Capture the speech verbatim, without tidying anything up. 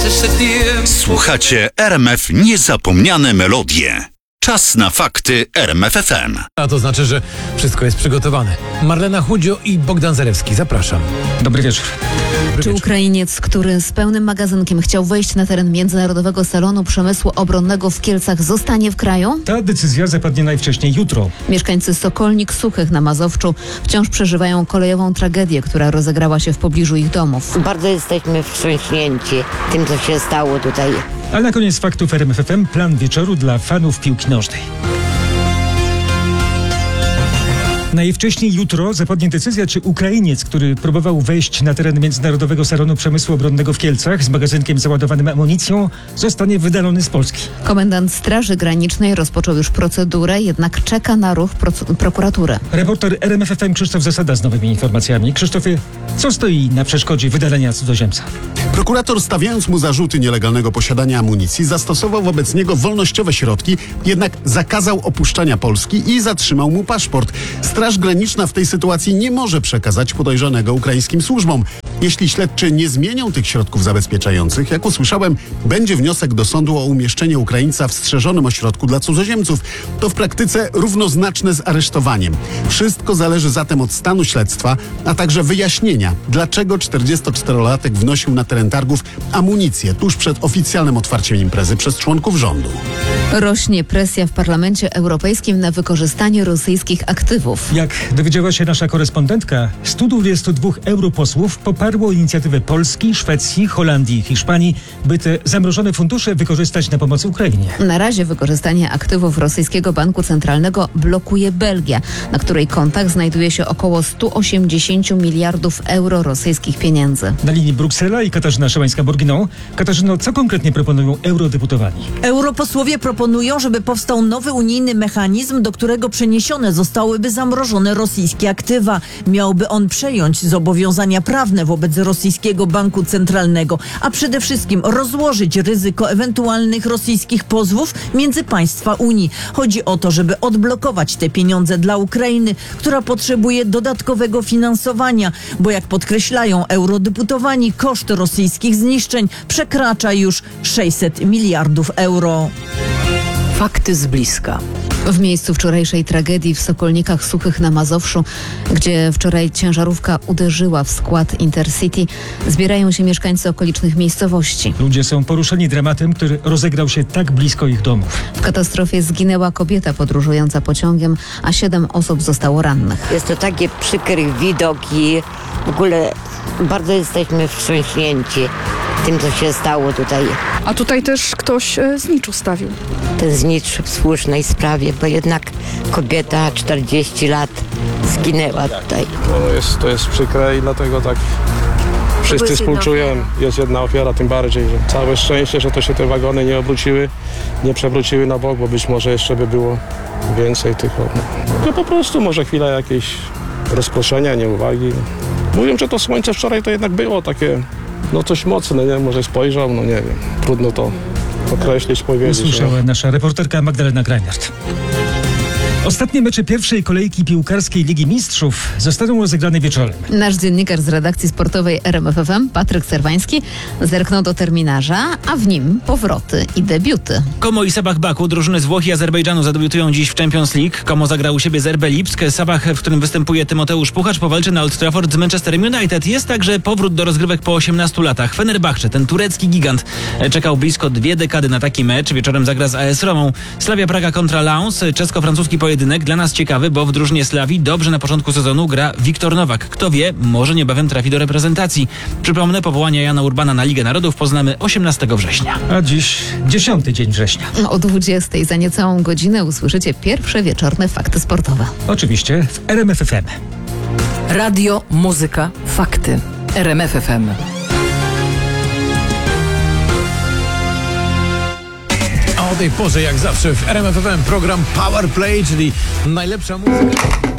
Słuchacie R M F Niezapomniane Melodie. Czas na fakty R M F F M. A to znaczy, że wszystko jest przygotowane. Marlena Chudzio i Bogdan Zarewski. Zapraszam. Dobry wieczór. Dobry Czy wieczór. Ukrainiec, który z pełnym magazynkiem chciał wejść na teren Międzynarodowego Salonu Przemysłu Obronnego w Kielcach, zostanie w kraju? Ta decyzja zapadnie najwcześniej jutro. Mieszkańcy Sokolnik Suchych na Mazowszu wciąż przeżywają kolejową tragedię, która rozegrała się w pobliżu ich domów. Bardzo jesteśmy wstrząśnięci tym, co się stało tutaj. A na koniec faktów R M F F M plan wieczoru dla fanów piłki nożnej. Najwcześniej jutro zapadnie decyzja, czy Ukrainiec, który próbował wejść na teren Międzynarodowego Salonu Przemysłu Obronnego w Kielcach z magazynkiem załadowanym amunicją, zostanie wydalony z Polski. Komendant Straży Granicznej rozpoczął już procedurę, jednak czeka na ruch proc- prokuratury. Reporter R M F F M Krzysztof Zasada z nowymi informacjami. Krzysztofie, co stoi na przeszkodzie wydalenia cudzoziemca? Prokurator, stawiając mu zarzuty nielegalnego posiadania amunicji, zastosował wobec niego wolnościowe środki, jednak zakazał opuszczania Polski i zatrzymał mu paszport. Straż Graniczna w tej sytuacji nie może przekazać podejrzanego ukraińskim służbom. Jeśli śledczy nie zmienią tych środków zabezpieczających, jak usłyszałem, będzie wniosek do sądu o umieszczenie Ukraińca w strzeżonym ośrodku dla cudzoziemców. To w praktyce równoznaczne z aresztowaniem. Wszystko zależy zatem od stanu śledztwa, a także wyjaśnienia, dlaczego czterdziestoczterolatek wnosił na teren targów amunicję tuż przed oficjalnym otwarciem imprezy przez członków rządu. Rośnie presja w Parlamencie Europejskim na wykorzystanie rosyjskich aktywów. Jak dowiedziała się nasza korespondentka, stu dwudziestu dwóch europosłów poparło inicjatywę Polski, Szwecji, Holandii i Hiszpanii, by te zamrożone fundusze wykorzystać na pomoc Ukrainie. Na razie wykorzystanie aktywów rosyjskiego banku centralnego blokuje Belgia, na której kontach znajduje się około sto osiemdziesiąt miliardów euro rosyjskich pieniędzy. Na linii Bruksela i Katarzyna Szymańska-Borginą. Katarzyno, co konkretnie proponują eurodeputowani? Europosłowie proponują, żeby powstał nowy unijny mechanizm, do którego przeniesione zostałyby zamrożone rosyjskie aktywa. Miałby on przejąć zobowiązania prawne wobec rosyjskiego banku centralnego, a przede wszystkim rozłożyć ryzyko ewentualnych rosyjskich pozwów między państwa Unii. Chodzi o to, żeby odblokować te pieniądze dla Ukrainy, która potrzebuje dodatkowego finansowania, bo jak podkreślają eurodeputowani, koszt rosyjskich zniszczeń przekracza już sześćset miliardów euro. Fakty z bliska. W miejscu wczorajszej tragedii w Sokolnikach Suchych na Mazowszu, gdzie wczoraj ciężarówka uderzyła w skład Intercity, zbierają się mieszkańcy okolicznych miejscowości. Ludzie są poruszeni dramatem, który rozegrał się tak blisko ich domów. W katastrofie zginęła kobieta podróżująca pociągiem, a siedem osób zostało rannych. Jest to taki przykry widok i w ogóle bardzo jesteśmy wstrząśnięci tym, co się stało tutaj. A tutaj też ktoś e, znicz ustawił. Ten znicz w słusznej sprawie, bo jednak kobieta czterdzieści lat zginęła tutaj. No jest, to jest przykre i dlatego tak wszyscy współczują. Jest jedna ofiara, tym bardziej, że całe szczęście, że to się te wagony nie obróciły, nie przewróciły na bok, bo być może jeszcze by było więcej tych. No po prostu może chwila jakiejś rozproszenia, nieuwagi. Mówią, że to słońce wczoraj to jednak było takie, no coś mocne, nie? Może spojrzał, no nie wiem, trudno to określić, powiedzieć. Usłyszała nasza reporterka Magdalena Greinert. Ostatnie mecze pierwszej kolejki piłkarskiej Ligi Mistrzów zostaną rozegrane wieczorem. Nasz dziennikarz z redakcji sportowej R M F F M, Patryk Serwański, zerknął do terminarza, a w nim powroty i debiuty. Como i Sabah Baku, drużyny z Włoch i Azerbejdżanu zadebiutują dziś w Champions League. Como zagra u siebie z R B Lipsk. Sabah, w którym występuje Tymoteusz Puchacz, powalczy na Old Trafford z Manchesterem United. Jest także powrót do rozgrywek po osiemnastu latach. Fenerbahce, ten turecki gigant, czekał blisko dwie dekady na taki mecz. Wieczorem zagra z A S Romą. Slavia Praga kontra Lens, czesko-francuski pojedynek. Dla nas ciekawy, bo w drużynie Slawii dobrze na początku sezonu gra Wiktor Nowak. Kto wie, może niebawem trafi do reprezentacji. Przypomnę, powołanie Jana Urbana na Ligę Narodów poznamy osiemnastego września. A dziś dziesiąty dzień września. O dwudziestej za niecałą godzinę usłyszycie pierwsze wieczorne fakty sportowe. Oczywiście w R M F F M. Radio, muzyka, fakty. R M F F M. A o tej porze jak zawsze w R M F F M program Power Play, czyli najlepsza muzyka.